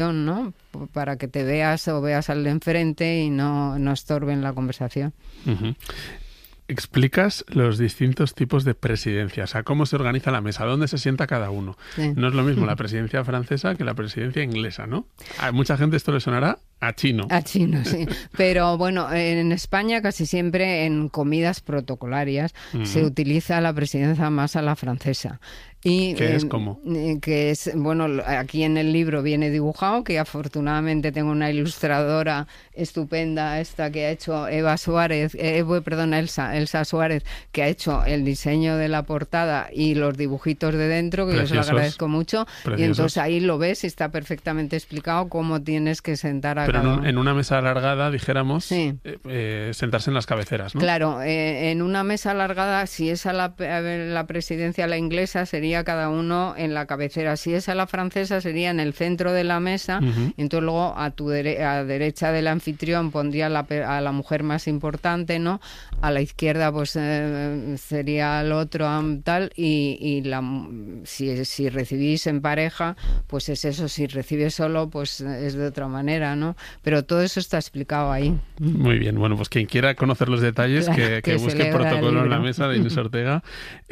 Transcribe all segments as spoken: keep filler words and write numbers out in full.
¿no? Para que te veas o veas al de enfrente y no, no estorben la conversación. Uh-huh. Explicas los distintos tipos de presidencia, o sea, cómo se organiza la mesa, dónde se sienta cada uno. Sí. No es lo mismo la presidencia francesa que la presidencia inglesa, ¿no? A mucha gente esto le sonará a chino. A chino, sí. Pero bueno, en España casi siempre en comidas protocolarias uh-huh. se utiliza la presidencia más a la francesa. Y, ¿Qué es cómo? Eh, que es, bueno, aquí en el libro viene dibujado, que afortunadamente tengo una ilustradora estupenda, esta que ha hecho Eva Suárez, eh, perdón, Elsa, Elsa Suárez, que ha hecho el diseño de la portada y los dibujitos de dentro, que preciosos, yo se lo agradezco mucho. Preciosos. Y entonces ahí lo ves y está perfectamente explicado cómo tienes que sentar a Pero cada uno. En una mesa alargada, dijéramos, sí. eh, eh, sentarse en las cabeceras, ¿no? Claro, eh, en una mesa alargada, si es a la, a la presidencia la inglesa, sería cada uno en la cabecera. Si es a la francesa, sería en el centro de la mesa. Uh-huh. Y entonces luego a tu dere- a derecha del anfitrión pondría la, a la mujer más importante, ¿no? A la izquierda pues eh, sería el otro um, tal y, y la, si, si recibís en pareja, pues es eso. Si recibes solo, pues es de otra manera, ¿no? Pero todo eso está explicado ahí. Muy bien. Bueno, pues quien quiera conocer los detalles, claro, que, que, que busque Protocolo en la mesa de Inés Ortega.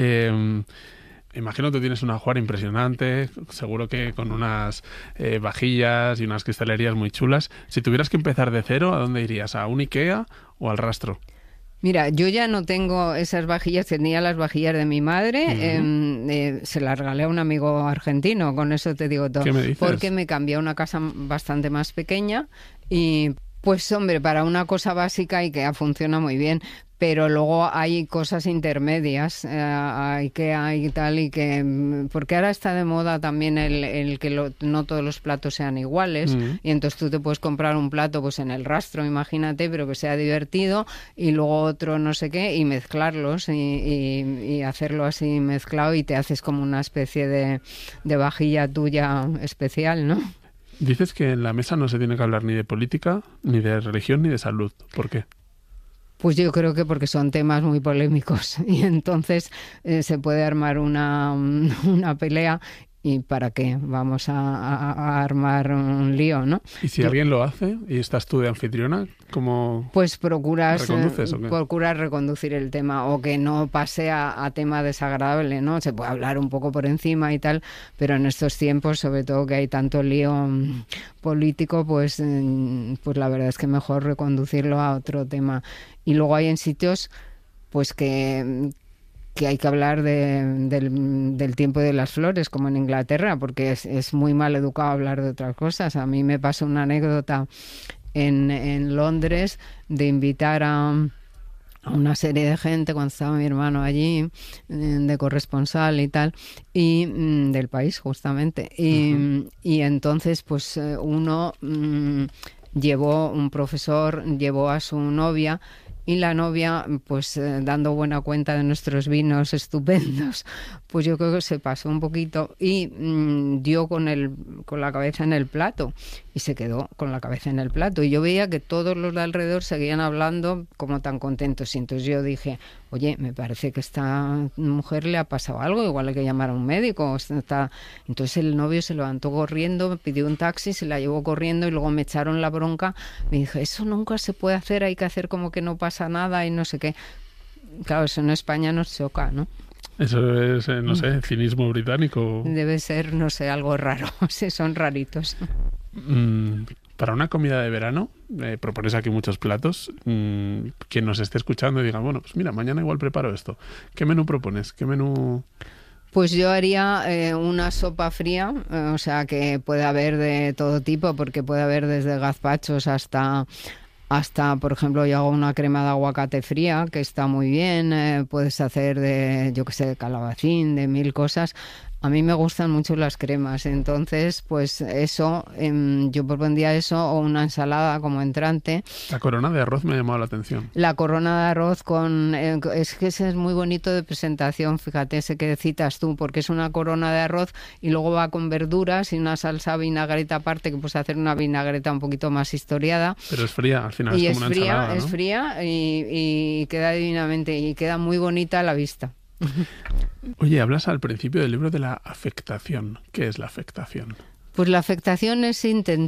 Eh, Imagino que tú tienes un ajuar impresionante, seguro que con unas eh, vajillas y unas cristalerías muy chulas. Si tuvieras que empezar de cero, ¿a dónde irías? ¿A un IKEA o al Rastro? Mira, yo ya no tengo esas vajillas, tenía las vajillas de mi madre, uh-huh. eh, eh, se las regalé a un amigo argentino, con eso te digo todo. ¿Qué me dices? Porque me cambié a una casa bastante más pequeña y... Pues hombre, para una cosa básica IKEA funciona muy bien, pero luego hay cosas intermedias, eh, hay que hay tal y que... Porque ahora está de moda también el, el que lo, no todos los platos sean iguales, mm. y entonces tú te puedes comprar un plato pues en el Rastro, imagínate, pero que sea divertido, y luego otro no sé qué, y mezclarlos, y, y, y hacerlo así mezclado, y te haces como una especie de, de vajilla tuya especial, ¿no? Dices que en la mesa no se tiene que hablar ni de política, ni de religión, ni de salud. ¿Por qué? Pues yo creo que porque son temas muy polémicos y entonces eh, se puede armar una, una pelea. ¿Y para qué? Vamos a, a, a armar un lío, ¿no? ¿Y si Yo, alguien lo hace y estás tú de anfitriona, cómo pues procuras, reconduces, eh, ¿o qué? procuras reconducir el tema o que no pase a, a tema desagradable, ¿no? Se puede hablar un poco por encima y tal, pero en estos tiempos, sobre todo que hay tanto lío um, político, pues, eh, pues la verdad es que mejor reconducirlo a otro tema. Y luego hay en sitios pues que... que hay que hablar de, del, del tiempo de las flores, como en Inglaterra, porque es, es muy mal educado hablar de otras cosas. A mí me pasó una anécdota en, en Londres de invitar a, a una serie de gente cuando estaba mi hermano allí, de corresponsal y tal, y mm, del país justamente. Y, uh-huh. y entonces pues uno mm, llevó, un profesor llevó a su novia, y la novia, pues eh, dando buena cuenta de nuestros vinos estupendos, pues yo creo que se pasó un poquito y mmm, dio con, el, con la cabeza en el plato y se quedó con la cabeza en el plato. Y yo veía que todos los de alrededor seguían hablando como tan contentos. Y entonces yo dije, oye, me parece que a esta mujer le ha pasado algo, igual hay que llamar a un médico. Está... Entonces el novio se levantó corriendo, me pidió un taxi, se la llevó corriendo y luego me echaron la bronca. Me dije, eso nunca se puede hacer, hay que hacer como que no pasa nada y no sé qué. Claro, eso en España nos choca, ¿no? Eso es, no sé, cinismo británico. Debe ser, no sé, algo raro. Sí, son raritos. Mm, para una comida de verano, eh, propones aquí muchos platos. Mm, quien nos esté escuchando y diga, bueno, pues mira, mañana igual preparo esto. ¿Qué menú propones? ¿Qué menú...? Pues yo haría eh, una sopa fría, eh, o sea, que puede haber de todo tipo, porque puede haber desde gazpachos hasta... Hasta, por ejemplo, yo hago una crema de aguacate fría, que está muy bien. Eh, puedes hacer de, yo qué sé, de calabacín, de mil cosas. A mí me gustan mucho las cremas, entonces, pues eso, eh, yo propondría eso o una ensalada como entrante. La corona de arroz me ha llamado la atención. La corona de arroz con... Eh, es que ese es muy bonito de presentación, fíjate, ese que citas tú, porque es una corona de arroz y luego va con verduras y una salsa vinagreta aparte, que puedes hacer una vinagreta un poquito más historiada. Pero es fría, al final y es como es una fría, ensalada, ¿no? Es fría y, y queda divinamente, y queda muy bonita a la vista. Oye, hablas al principio del libro de la afectación. ¿Qué es la afectación? Pues la afectación es intentar